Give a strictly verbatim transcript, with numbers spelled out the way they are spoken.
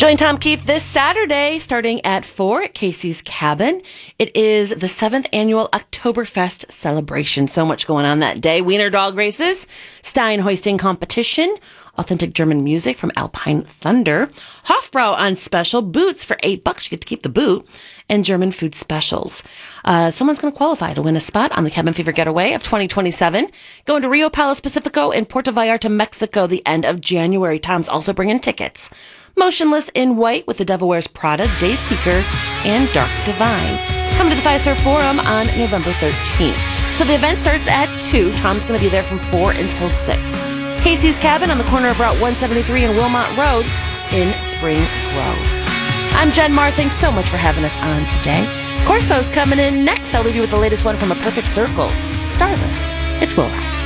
Join Tom Keefe this Saturday starting at four at Casey's Cabin. It is the seventh annual Oktoberfest celebration. So much going on that day. Wiener dog races, Stein hoisting competition, authentic German music from Alpine Thunder, Hofbrau on special, boots for eight bucks. You get to keep the boot, and German food specials. Uh, someone's going to qualify to win a spot on the Cabin Fever Getaway of twenty twenty-seven. Going to Rio Palos Pacifico in Puerto Vallarta, Mexico, the end of January. Tom's also bringing tickets. Motionless in White with the Devil Wears Prada, Dayseeker, and Dark Divine. Come to the Fiserv Forum on November thirteenth. So the event starts at two. Tom's going to be there from four until six. Casey's Cabin on the corner of Route one seventy-three and Wilmot Road in Spring Grove. I'm Jen Marr. Thanks so much for having us on today. Corso's coming in next. I'll leave you with the latest one from A Perfect Circle. Starless. It's Will Rock.